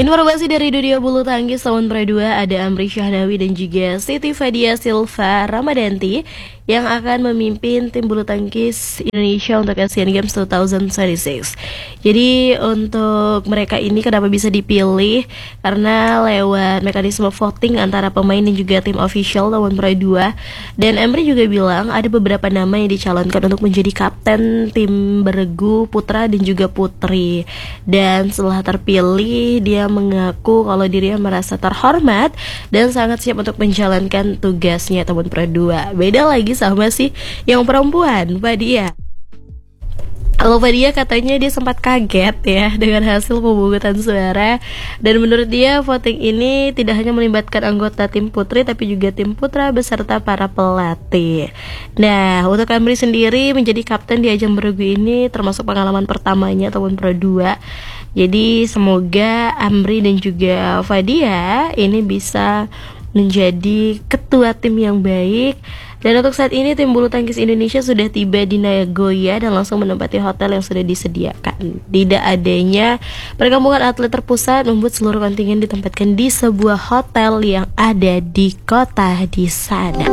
Informasi dari dunia bulu tangkis tahun Pro 2, ada Amri Syahnawi dan juga Siti Fadia Silva Ramadanti yang akan memimpin tim bulu tangkis Indonesia untuk Asian Games 2026. Jadi untuk mereka ini kenapa bisa dipilih? Karena lewat mekanisme voting antara pemain dan juga tim official tahun Pro 2. Dan Amri juga bilang ada beberapa nama yang dicalonkan untuk menjadi kapten tim beregu putra dan juga putri. Dan setelah terpilih, dia mengaku kalau dirinya merasa terhormat dan sangat siap untuk menjalankan tugasnya tahun Pro 2. Beda lagi sama sih yang perempuan, Fadia. Kalau Fadia katanya dia sempat kaget ya dengan hasil pemungutan suara, dan menurut dia voting ini tidak hanya melibatkan anggota tim putri tapi juga tim putra beserta para pelatih. Nah, untuk Amri sendiri menjadi kapten di ajang beregu ini termasuk pengalaman pertamanya tahun Pro 2. Jadi semoga Amri dan juga Fadia ini bisa menjadi ketua tim yang baik. Dan untuk saat ini tim bulu tangkis Indonesia sudah tiba di Nagoya dan langsung menempati hotel yang sudah disediakan. Tidak adanya perkampungan atlet terpusat membuat seluruh kontingen ditempatkan di sebuah hotel yang ada di kota di sana.